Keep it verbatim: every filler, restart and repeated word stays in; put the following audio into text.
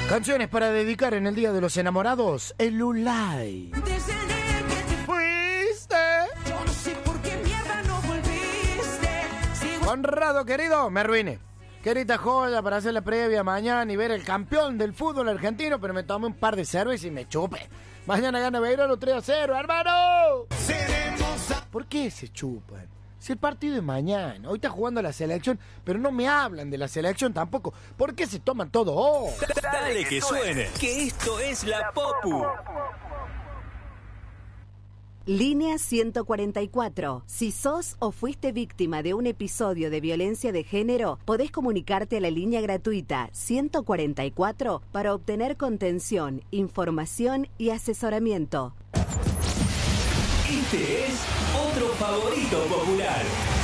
Canciones para dedicar en el Día de los Enamorados. El Lulay. Desde el día que te Fuiste. yo no sé por qué mierda no volviste. Sigo Conrado, querido, me arruiné. Querida joya para hacer la previa mañana y ver el campeón del fútbol argentino, pero me tomé un par de cervezas y me chupe. Mañana gana Belgrano tres a cero, hermano. Seremos a... ¿Por qué se chupan? Si el partido es mañana, hoy está jugando la selección, pero no me hablan de la selección tampoco. ¿Por qué se toman todo hoy? Dale que suene, que esto es la Popu. Línea ciento cuarenta y cuatro. Si sos o fuiste víctima de un episodio de violencia de género, podés comunicarte a la línea gratuita ciento cuarenta y cuatro para obtener contención, información y asesoramiento. Este es otro favorito popular.